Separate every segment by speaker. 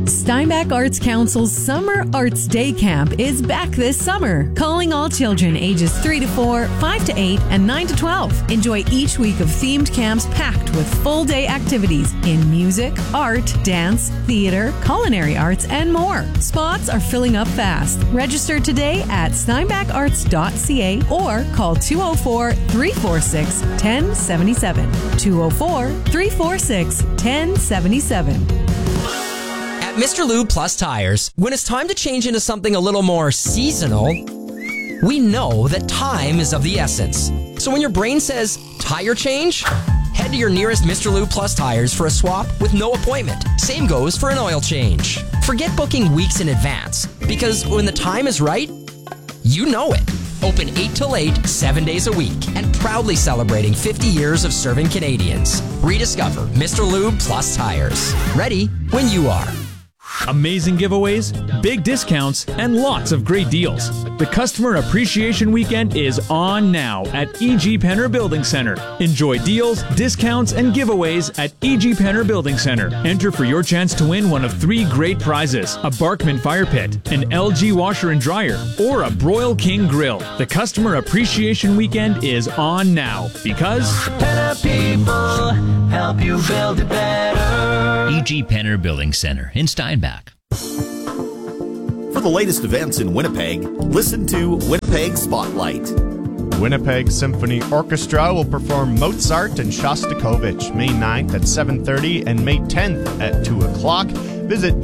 Speaker 1: Steinbach Arts Council's Summer Arts Day Camp is back this summer, calling all children ages 3 to 4, 5 to 8, and 9 to 12. Enjoy each week of themed camps packed with full-day activities in music, art, dance, theater, culinary arts, and more. Spots are filling up fast. Register today at steinbacharts.ca or call 204-346-1077. 204-346-1077.
Speaker 2: Mr. Lube Plus Tires, when it's time to change into something a little more seasonal, we know that time is of the essence. So when your brain says tire change, head to your nearest Mr. Lube Plus Tires for a swap with no appointment. Same goes for an oil change. Forget booking weeks in advance, because when the time is right, you know it. Open 8 till 8, 7 days a week, and proudly celebrating 50 years of serving Canadians. Rediscover Mr. Lube Plus Tires. Ready when you are.
Speaker 3: Amazing giveaways, big discounts, and lots of great deals. The Customer Appreciation Weekend is on now at E.G. Penner Building Center. Enjoy deals, discounts, and giveaways at E.G. Penner Building Center. Enter for your chance to win one of 3 great prizes: a Barkman fire pit, an LG washer and dryer, or a Broil King grill. The Customer Appreciation Weekend is on now because
Speaker 4: Penner people help you build it better.
Speaker 5: E.G. Penner Building Center in Steinbach.
Speaker 6: For the latest events in Winnipeg, listen to Winnipeg Spotlight.
Speaker 7: Winnipeg Symphony Orchestra will perform Mozart and Shostakovich May 9th at 7:30 and May 10th at 2 o'clock. Visit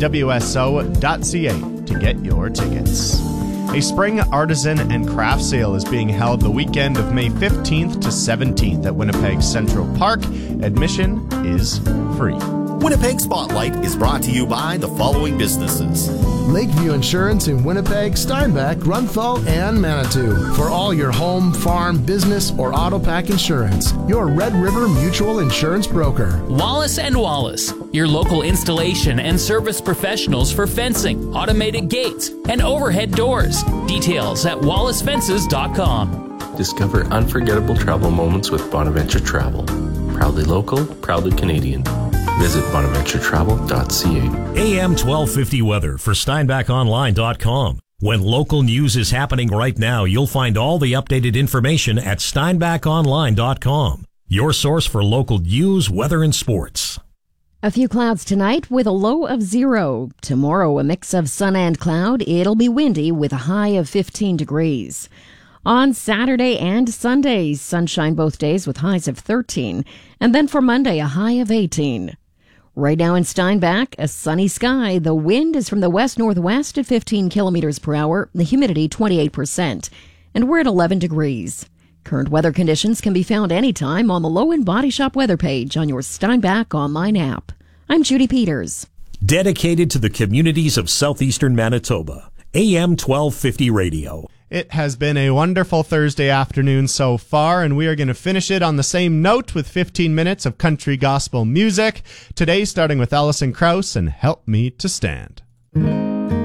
Speaker 7: wso.ca to get your tickets. A spring artisan and craft sale is being held the weekend of May 15th to 17th at Winnipeg Central Park. Admission is free.
Speaker 6: Winnipeg Spotlight is brought to you by the following businesses:
Speaker 8: Lakeview Insurance in Winnipeg, Steinbach, Grunthal, and Manitou. For all your home, farm, business, or auto pack insurance, your Red River Mutual Insurance Broker.
Speaker 9: Wallace & Wallace, your local installation and service professionals for fencing, automated gates, and overhead doors. Details at wallacefences.com.
Speaker 10: Discover unforgettable travel moments with Bonaventure Travel. Proudly local, proudly Canadian. Visit bonaventuretravel.ca.
Speaker 11: AM 1250 weather for SteinbachOnline.com. When local news is happening right now, you'll find all the updated information at SteinbachOnline.com. Your source for local news, weather, and sports.
Speaker 12: A few clouds tonight with a low of 0. Tomorrow, a mix of sun and cloud. It'll be windy with a high of 15 degrees. On Saturday and Sunday, sunshine both days with highs of 13. And then for Monday, a high of 18. Right now in Steinbach, a sunny sky. The wind is from the west-northwest at 15 kilometers per hour. The humidity 28%. And we're at 11 degrees. Current weather conditions can be found anytime on the Low End Body Shop weather page on your Steinbach online app. I'm Judy Peters.
Speaker 11: Dedicated to the communities of southeastern Manitoba. AM 1250 radio.
Speaker 7: It has been a wonderful Thursday afternoon so far, and we are going to finish it on the same note with 15 minutes of country gospel music. Today, starting with Alison Krauss and Help Me to Stand.